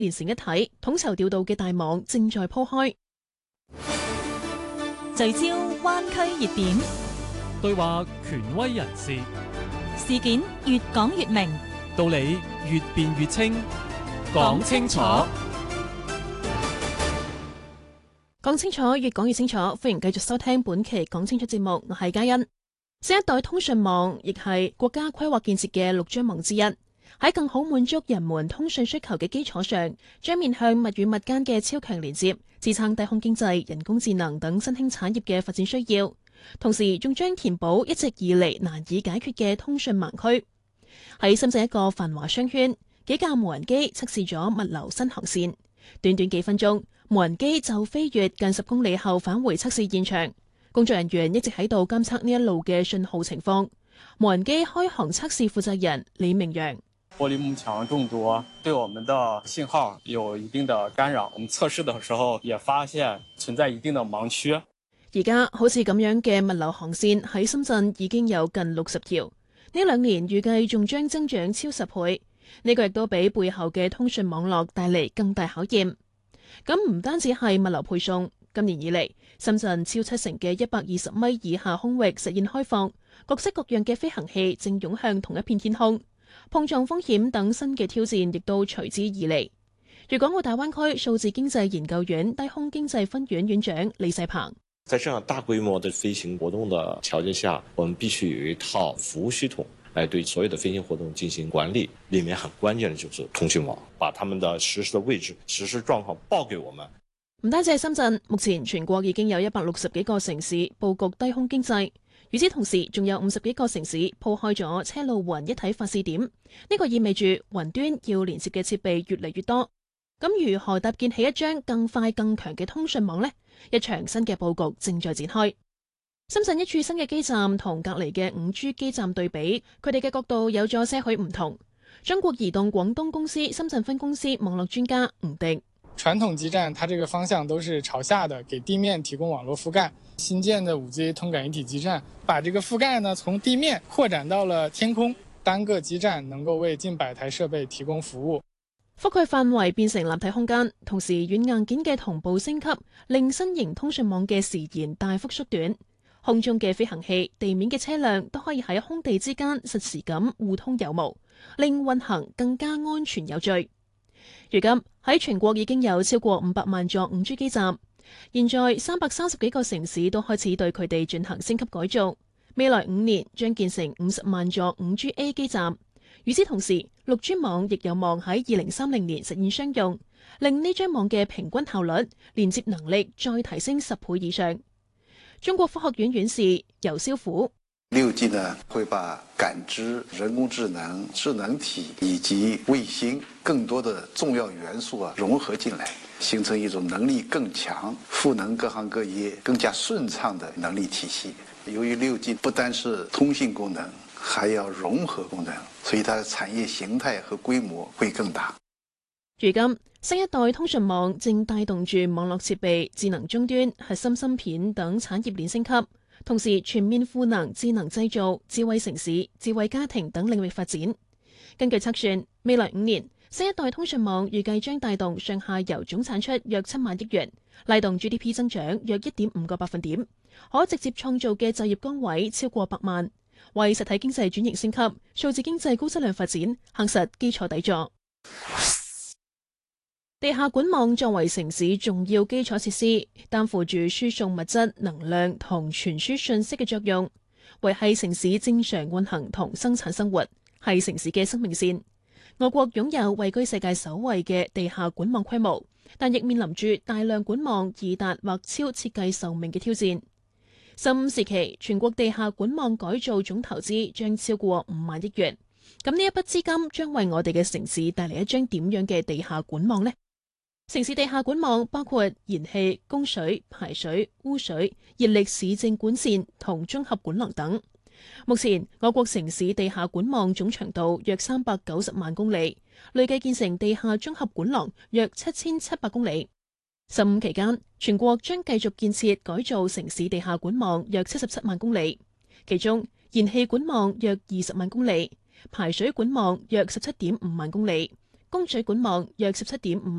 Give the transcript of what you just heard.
連成一體，統籌調度嘅大網正在鋪開。 聚焦灣區熱點， 對話權威人士， 事件越講越明， 道理越辯越清，講清楚。 講清楚，越講越清楚。歡迎繼續收聽本期講清楚節目，我係嘉欣。新一代通訊網亦係國家規劃建設嘅6張網之一，喺更好滿足人們通訊需求嘅基礎上，將面向物與物間嘅超強連接，支撐低空經濟、人工智能等新興產業嘅發展需要，同時仲將填補一直以嚟難以解決嘅通訊盲區。喺深圳一個繁華商圈，幾架無人機測試咗物流新航線，短短幾分鐘，無人機就飛越近10公里後返回測試現場，工作人員一直喺度監測呢一路嘅信號情況。無人機開航測試負責人李明陽： 玻璃幕牆眾多，對我們的信號有一定的干擾。我們測試的時候也發現存在一定的盲區。 而家好似咁樣嘅物流航線喺深圳已經有近60條，呢2年預計仲將增長超10倍。呢個亦都俾背後嘅通訊網絡帶嚟更大考驗。咁唔單止係物流配送，今年以嚟，深圳超70%嘅120米以下空域實現開放，各式各樣嘅飛行器正湧向同一片天空，碰撞風險等新嘅挑戰亦都隨之而嚟。粵港澳大灣區數字經濟研究院低空經濟分院院長李世鵬： 在這樣大規模的飛行活動的條件下，我們必須有一套服務系統來對所有的飛行活動進行管理，裡面很關鍵的就是通訊網，把他們的實時的位置、實時狀況報給我們。 唔單止係深圳，目前全國已經有160幾個城市佈局低空經濟，與此同時，仲有50幾個城市鋪開咗車路雲一體發試點。呢個意味住雲端要連接嘅設備越嚟越多。咁如何搭建起一張更快更強嘅通訊網呢？一場新嘅佈局正在展開。深圳一處新嘅基站同隔離嘅5G 基站對比，佢哋嘅角度有咗些許唔同。中國移動廣東公司深圳分公司網絡專家吳迪： 傳統基站它這個方向都是朝下的，給地面提供網絡覆蓋。新建的5G 通感一體基站把這個覆蓋呢從地面擴展到了天空，單個基站能夠為近100台設備提供服務。 覆蓋範圍變成立體空間，同時軟硬件嘅同步升級，令新型通訊網嘅時延大幅縮短。空中嘅飛行器、地面嘅車輛都可以喺空地之間實時咁互通有無，令運行更加安全有序。如今喺全國已經有超過500萬座5G 基站，現在330幾個城市都開始對佢哋進行升級改造。未來5年將建成50萬座5GA 基站。與此同時，6G 網亦有望喺2030年實現商用，令呢張網嘅平均效率、連接能力再提升10倍以上。中國科學院院士游蕭虎 ：6G 呢會把感知、人工智能、智能體以及衛星更多的重要元素融合進來，形成一種能力更強、賦能各行各業更加順暢的能力體系。由於6G 不單是通信功能，還要融合功能，所以它的產業形態和規模會更大。 如今，新一代通訊網正帶動住網絡設備、智能終端、核心芯片等產業鏈升級，同時全面賦能智能製造、智慧城市、智慧家庭等領域發展。根據測算，未來5年，新一代通訊網預計將帶動上下游總產出約7萬億元，拉動 GDP 增長約1.5個百分點，可直接創造嘅就業崗位超過100萬，為實體經濟轉型升級、數字經濟高質量發展夯實基礎底座。地下管網作為城市重要基礎設施，擔負住輸送物質、能量同傳輸信息嘅作用，維繫城市正常運行同生產生活，係城市嘅生命線。我國擁有位居世界首位嘅地下管網規模，但亦面臨住大量管網已達或超設計壽命嘅挑戰。15時期，全國地下管網改造總投資將超過5萬億元。咁呢一筆資金將為我哋嘅城市帶嚟一張點樣嘅地下管網呢？城市地下管網包括燃氣、供水、排水、污水、熱力市政管線同綜合管廊等。目前，我國城市地下管網總長度約390萬公里，累計建成地下綜合管廊約7700公里。15期間，全國將繼續建設改造城市地下管網約77萬公里，其中燃氣管網約20萬公里，排水管網約17.5萬公里， 供水管網約17.5